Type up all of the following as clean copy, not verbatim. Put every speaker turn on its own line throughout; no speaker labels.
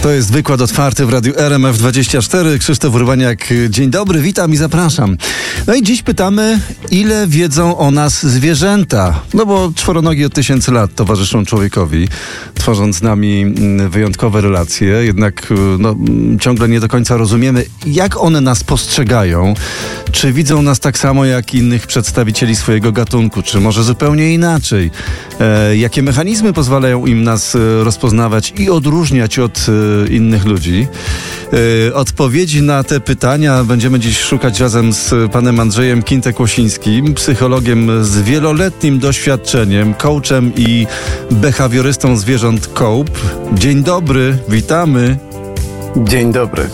To jest wykład otwarty w Radiu RMF24. Krzysztof Urbaniak, dzień dobry, witam i zapraszam. No i dziś pytamy, ile wiedzą o nas zwierzęta? No bo czworonogi od 1000 lat towarzyszą człowiekowi, tworząc z nami wyjątkowe relacje. Jednak ciągle nie do końca rozumiemy, jak one nas postrzegają. Czy widzą nas tak samo jak innych przedstawicieli swojego gatunku, czy może zupełnie inaczej? Jakie mechanizmy pozwalają im nas rozpoznawać i odróżniać od innych ludzi? Odpowiedzi na te pytania będziemy dziś szukać razem z panem Andrzejem Kinte-Kłosińskim, psychologiem z wieloletnim doświadczeniem, coachem i behawiorystą zwierząt Cope. Dzień dobry, witamy.
Dzień dobry.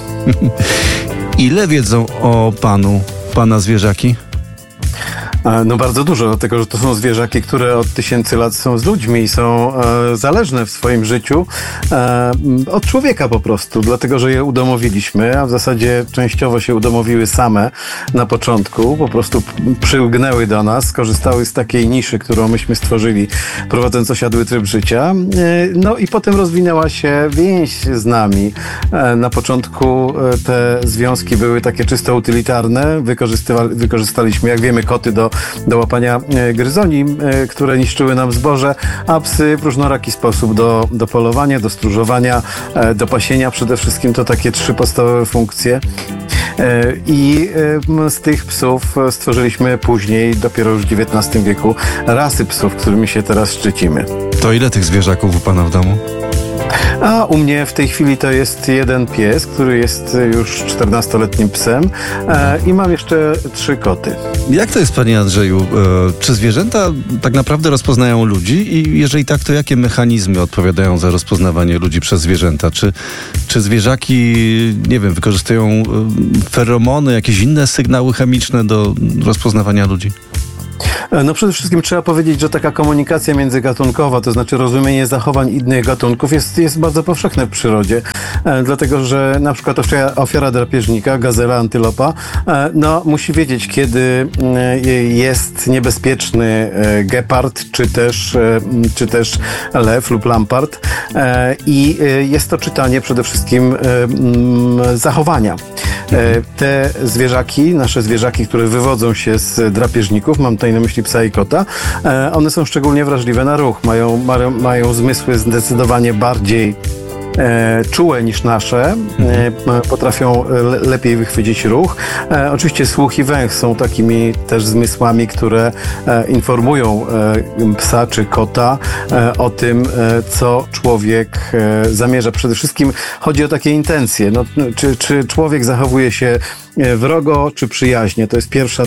Ile wiedzą o pana zwierzaki?
No bardzo dużo, dlatego że to są zwierzaki, które od 1000 lat są z ludźmi i są zależne w swoim życiu od człowieka po prostu, dlatego że je udomowiliśmy, a w zasadzie częściowo się udomowiły same na początku, po prostu przylgnęły do nas, skorzystały z takiej niszy, którą myśmy stworzyli, prowadząc osiadły tryb życia. No i potem rozwinęła się więź z nami. Na początku te związki były takie czysto utylitarne, wykorzystaliśmy, jak wiemy, koty do łapania gryzoni, które niszczyły nam zboże, a psy w różnoraki sposób do polowania, do stróżowania, do pasienia. Przede wszystkim to takie 3 podstawowe funkcje. I z tych psów stworzyliśmy później, dopiero już w XIX wieku, rasy psów, którymi się teraz szczycimy.
To ile tych zwierzaków u pana w domu?
A u mnie w tej chwili to jest jeden pies, który jest już 14-letnim psem i mam jeszcze 3 koty.
Jak to jest, panie Andrzeju? Czy zwierzęta tak naprawdę rozpoznają ludzi? I jeżeli tak, to jakie mechanizmy odpowiadają za rozpoznawanie ludzi przez zwierzęta? Czy zwierzaki, nie wiem, wykorzystują feromony, jakieś inne sygnały chemiczne do rozpoznawania ludzi?
No przede wszystkim trzeba powiedzieć, że taka komunikacja międzygatunkowa, to znaczy rozumienie zachowań innych gatunków jest bardzo powszechne w przyrodzie, dlatego że na przykład ofiara drapieżnika, gazela, antylopa, musi wiedzieć, kiedy jest niebezpieczny gepard, czy też lew lub lampart i jest to czytanie przede wszystkim zachowania. Te zwierzaki, nasze zwierzaki, które wywodzą się z drapieżników, mam tutaj na myśli psa i kota, one są szczególnie wrażliwe na ruch, mają zmysły zdecydowanie bardziej czułe niż nasze, potrafią lepiej wychwycić ruch. Oczywiście słuch i węch są takimi też zmysłami, które informują psa czy kota o tym, co człowiek zamierza. Przede wszystkim chodzi o takie intencje. Czy człowiek zachowuje się wrogo czy przyjaźnie. To jest pierwsza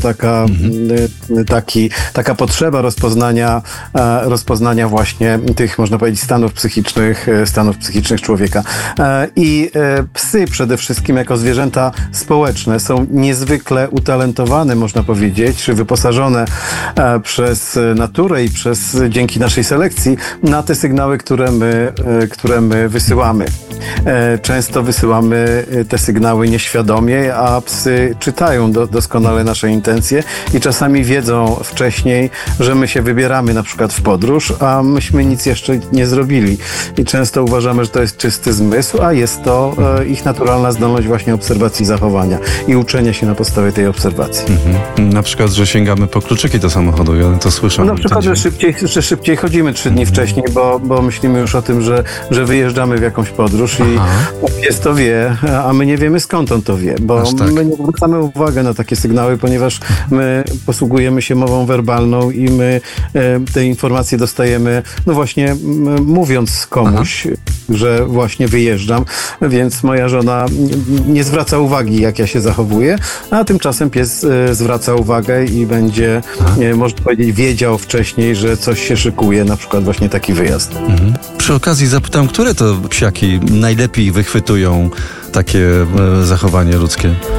taka potrzeba rozpoznania właśnie tych, można powiedzieć, stanów psychicznych człowieka. I psy przede wszystkim jako zwierzęta społeczne są niezwykle utalentowane, można powiedzieć, czy wyposażone przez naturę i dzięki naszej selekcji na te sygnały, które my wysyłamy. Często wysyłamy te sygnały nieświadomie, a psy czytają doskonale nasze intencje i czasami wiedzą wcześniej, że my się wybieramy na przykład w podróż, a myśmy nic jeszcze nie zrobili. I często uważamy, że to jest czysty zmysł, a jest to ich naturalna zdolność właśnie obserwacji zachowania i uczenia się na podstawie tej obserwacji.
Na przykład, że sięgamy po kluczyki do samochodu, ja to słyszę.
Na przykład, że szybciej chodzimy 3 dni wcześniej, bo myślimy już o tym, że wyjeżdżamy w jakąś podróż i pies to wie, a my nie wiemy, skąd on to wie, bo my nie zwracamy uwagę na takie sygnały, ponieważ my posługujemy się mową werbalną i my te informacje dostajemy, właśnie mówiąc komuś, że właśnie wyjeżdżam, więc moja żona nie zwraca uwagi, jak ja się zachowuję, a tymczasem pies zwraca uwagę i będzie, można powiedzieć, wiedział wcześniej, że coś się szykuje, na przykład właśnie taki wyjazd.
Przy okazji zapytam, które to psiaki najlepiej wychwytują takie zachowanie ludzkie?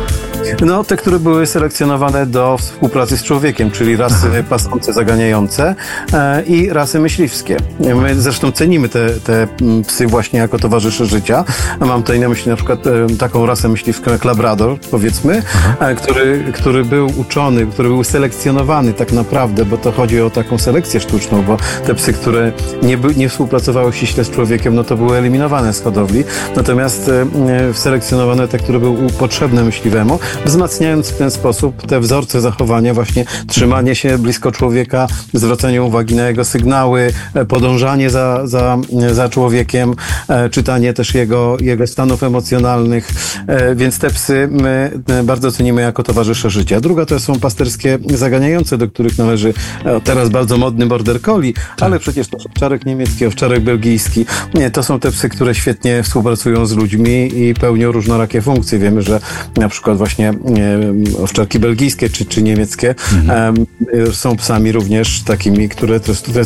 No, te, które były selekcjonowane do współpracy z człowiekiem, czyli rasy pasące, zaganiające i rasy myśliwskie. My zresztą cenimy te psy właśnie jako towarzysze życia. Mam tutaj na myśli na przykład taką rasę myśliwską jak Labrador, powiedzmy, który był uczony, który był selekcjonowany tak naprawdę, bo to chodzi o taką selekcję sztuczną, bo te psy, które nie współpracowały ściśle z człowiekiem, no to były eliminowane z hodowli. Natomiast selekcjonowane te, które były potrzebne myśliwemu, wzmacniając w ten sposób te wzorce zachowania, właśnie trzymanie się blisko człowieka, zwracanie uwagi na jego sygnały, podążanie za człowiekiem, czytanie też jego stanów emocjonalnych, więc te psy my bardzo cenimy jako towarzysze życia. Druga to są pasterskie zaganiające, do których należy teraz bardzo modny border collie, ale przecież to owczarek niemiecki, owczarek belgijski. To są te psy, które świetnie współpracują z ludźmi i pełnią różnorakie funkcje. Wiemy, że na przykład właśnie owczarki belgijskie czy niemieckie są psami również takimi, które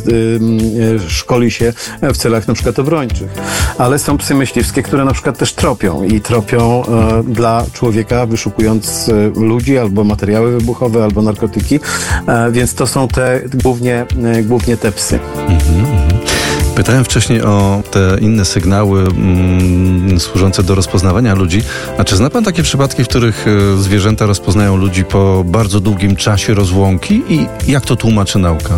szkoli się w celach na przykład obrończych. Ale są psy myśliwskie, które na przykład też tropią dla człowieka, wyszukując ludzi albo materiały wybuchowe, albo narkotyki. Więc to są głównie te psy.
Pytałem wcześniej o te inne sygnały służące do rozpoznawania ludzi. A czy zna pan takie przypadki, w których zwierzęta rozpoznają ludzi po bardzo długim czasie rozłąki i jak to tłumaczy nauka?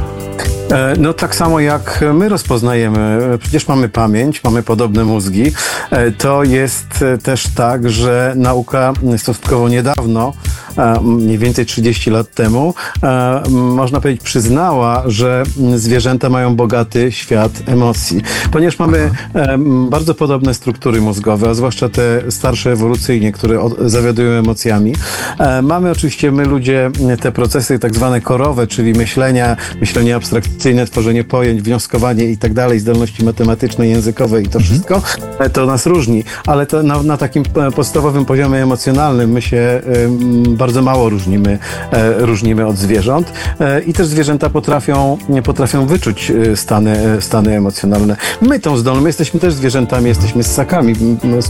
No tak samo jak my rozpoznajemy, przecież mamy pamięć, mamy podobne mózgi, to jest też tak, że nauka stosunkowo niedawno, mniej więcej 30 lat temu, można powiedzieć, przyznała, że zwierzęta mają bogaty świat emocji. Ponieważ mamy bardzo podobne struktury mózgowe, a zwłaszcza te starsze ewolucyjnie, które zawiadują emocjami. Mamy oczywiście my ludzie te procesy tak zwane korowe, czyli myślenie abstrakcyjne, tworzenie pojęć, wnioskowanie i tak dalej, zdolności matematyczne, językowe i to wszystko, to nas różni. Ale to na takim podstawowym poziomie emocjonalnym my się bardzo mało różnimy od zwierząt i też zwierzęta potrafią wyczuć stany emocjonalne. My jesteśmy też zwierzętami, jesteśmy ssakami,